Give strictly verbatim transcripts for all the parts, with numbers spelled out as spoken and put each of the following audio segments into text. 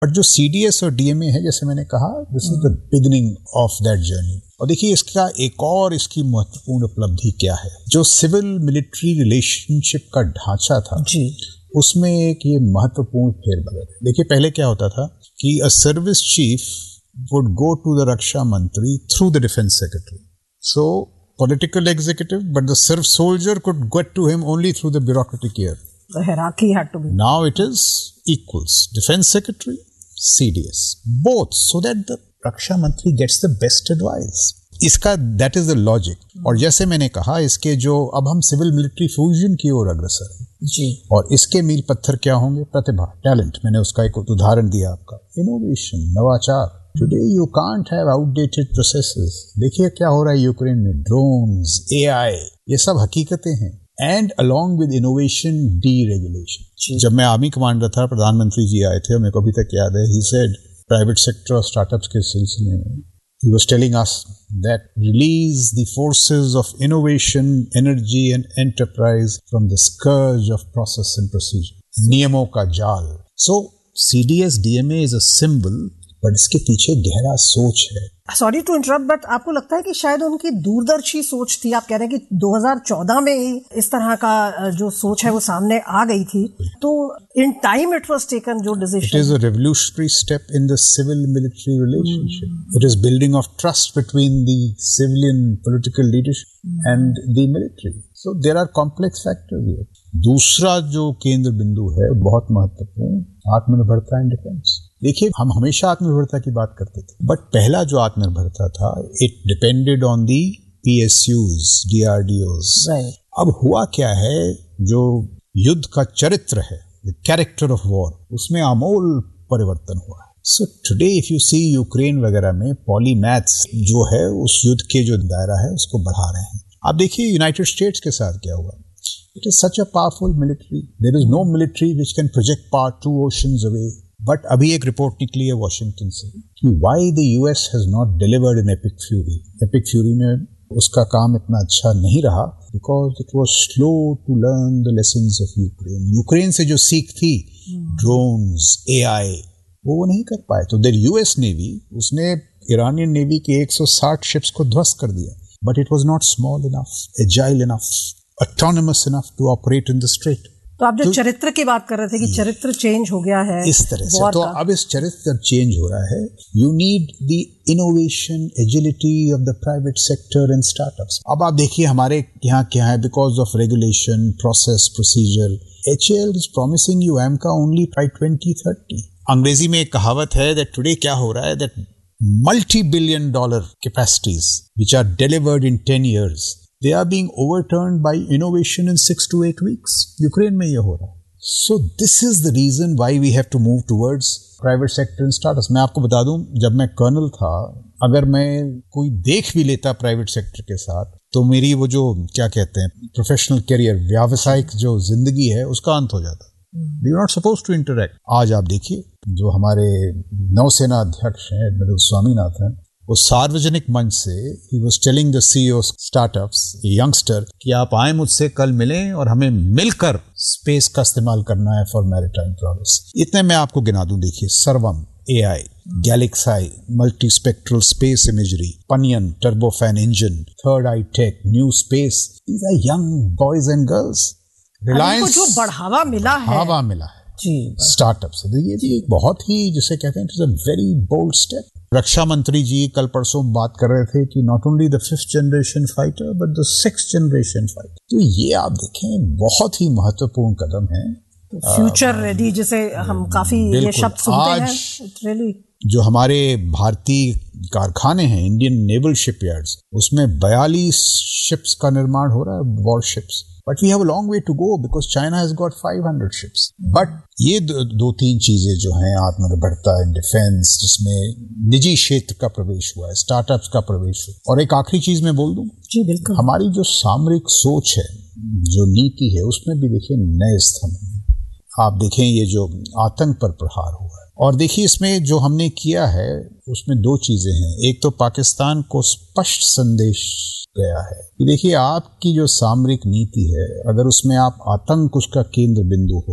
But जो C D S और D M A है, जैसे मैंने कहा, this is the beginning of that journey. और देखिए इसका एक और इसकी महत्वपूर्ण उपलब्धि क्या है, जो सिविल मिलिट्री रिलेशनशिप का ढांचा था जी, उसमें एक ये महत्वपूर्ण फेरबदल है। देखिए पहले क्या होता था कि a service chief would go to the रक्षा मंत्री through the defence secretary, so political executive, but the serf soldier could get to him only through the bureaucratic ear. The hierarchy had to be. Now it is equals. Defense Secretary, C D S, both, so that the Raksha Mantri gets the best advice. इसका that is the logic. और जैसे मैंने कहा, इसके जो अब हम civil military fusion की ओर अग्रसर हैं जी, और इसके मील पत्थर क्या होंगे? प्रतिभा, टैलेंट। मैंने उसका एक उदाहरण दिया आपका, इनोवेशन, नवाचार। Today you can't have outdated processes. देखिए क्या हो रहा है यूक्रेन में, ड्रोन्स, ए आई, ये सब हकीकतें हैं। And along with innovation, deregulation. जब मैं आर्मी कमांडर था, प्रधानमंत्री जी आए थे, मेरे को अभी तक याद है, he said प्राइवेट सेक्टर और स्टार्टअप्स के सिलसिले में he was telling us that release the forces of innovation, energy and enterprise from the scourge of process and procedure. नियमों का जाल. So C D S D M A is a symbol, but इसके पीछे गहरा सोच है। Sorry to interrupt, but आपको लगता है कि शायद उनकी दूरदर्शी सोच थी? आप कह रहे हैं कि दो हज़ार चौदह में ही इस तरह का जो सोच है वो सामने आ गई थी, तो in time it was taken जो decision. It is a revolutionary step in the civil military relationship. It is building of trust between the civilian political leadership and the military. So there are complex factors here. दूसरा जो केंद्र बिंदु है बहुत महत्वपूर्ण, आत्मनिर्भरता and defence. देखिए हम हमेशा आत्मनिर्भरता की बात करते थे, बट पहला जो आत्मनिर्भरता था it depended on the P S use, D R D ओज। अब हुआ क्या है, जो युद्ध का चरित्र है, द कैरेक्टर ऑफ वॉर, उसमें आमूल परिवर्तन हुआ है। So today if you see Ukraine वगैरह में पॉलीमैथ्स जो है उस युद्ध के जो दायरा है उसको बढ़ा रहे हैं। आप देखिए यूनाइटेड स्टेट्स के साथ क्या हुआ। It is such a powerful military. There is no military which can project power two oceans away. But अभी एक रिपोर्ट निकली है वॉशिंगटन से कि why the U S has not delivered an epic fury. Epic fury में उसका काम इतना अच्छा नहीं रहा because it was slow to learn the lessons of Ukraine. Ukraine से जो सीख थी, ड्रोन्स, ए आई, वो वो नहीं कर पाए। तो देयर U S नेवी, उसने ईरानियन नेवी के एक सौ साठ शिप्स को ध्वस्त कर दिया। But it was not small enough, agile enough, autonomous enough to operate in the strait. तो आप जो तो, चरित्र की बात कर रहे थे कि चरित्र चेंज हो गया है इस तरह से, तो अब इस चरित्र चेंज हो रहा है। You need the innovation, agility of the private sector and startups. अब आप देखिए हमारे यहाँ क्या है, because of regulation, process, procedure, H A L is promising you एमका only by twenty thirty. अंग्रेजी में एक कहावत है दैट टुडे क्या हो रहा है, that multi billion dollar capacities which are delivered in ten years, they are being overturned by innovation in six to eight weeks. Ukraine में ये हो रहा है। So this is the reason why we have to move towards private sector and startups. मैं आपको बता दूं, जब मैं कर्नल था, अगर मैं कोई देख भी लेता प्राइवेट सेक्टर के साथ, तो मेरी वो जो क्या कहते हैं प्रोफेशनल करियर, व्यावसायिक जो जिंदगी है, उसका अंत हो जाता। We are not supposed to interact. आज आप देखिए जो हमारे नौसेना अध्यक्ष हैं एडमिरल स्वामीनाथन, वो सार्वजनिक मंच से he was telling the C E O startups, youngster, कि आप आए मुझसे कल मिलें और हमें मिलकर स्पेस का इस्तेमाल करना है फॉर मैरिटाइम प्रोग्रेस। इतने मैं आपको गिना दूं, देखिए सर्वम, ए आई, गैलेक्साई, multi spectral space imagery, banyan, turbofan engine, third I take, new space. These are young boys and girls. Reliance जो बढ़ावा मिला है, बढ़ावा मिला है जी स्टार्टअप से, ये भी एक बहुत ही जिसे कहते हैं it is a very bold step. रक्षा मंत्री जी कल परसों बात कर रहे थे कि not only the fifth generation fighter but the sixth generation fighter. तो ये आप देखें बहुत ही महत्वपूर्ण कदम है। फ्यूचर रेडी जिसे हम काफी ये शब्द सुनते हैं, रियली जो हमारे भारतीय कारखाने हैं, इंडियन नेवल शिपयार्ड्स, उसमें बयालीस शिप्स का निर्माण हो रहा है, war ships. But we have a long way to go because China has got five hundred ships. But ये दो, दो तीन चीजें जो हैं, आत्मनिर्भरता एंड डिफेंस, जिसमें निजी क्षेत्र का प्रवेश हुआ है, स्टार्टअप्स का प्रवेश हुआ, और एक आखिरी चीज मैं बोल दूं, जी बिल्कुल, हमारी जो सामरिक सोच है, जो नीति है, उसमें भी देखिए नए स्तंभ हैं। आप देखें ये जो आतंक पर प्रहार हुआ है, और देखिए इसमें जो हमने किया है उसमें दो चीजें हैं। एक तो पाकिस्तान को स्पष्ट संदेश गया है कि देखिए आपकी जो सामरिक नीति है, अगर उसमें आप आतंक उसका केंद्र बिंदु होगा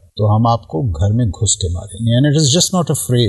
तो हम आपको घर में घुस के मारेंगे। And it is just not a phrase,